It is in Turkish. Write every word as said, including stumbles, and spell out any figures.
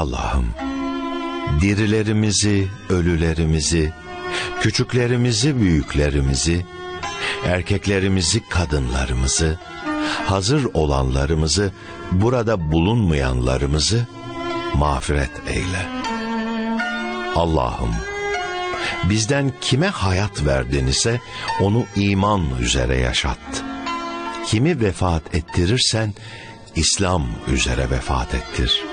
Allah'ım, dirilerimizi, ölülerimizi, küçüklerimizi, büyüklerimizi, erkeklerimizi, kadınlarımızı, hazır olanlarımızı, burada bulunmayanlarımızı mağfiret eyle. Allah'ım, bizden kime hayat verdin ise onu iman üzere yaşat. Kimi vefat ettirirsen İslam üzere vefat ettir.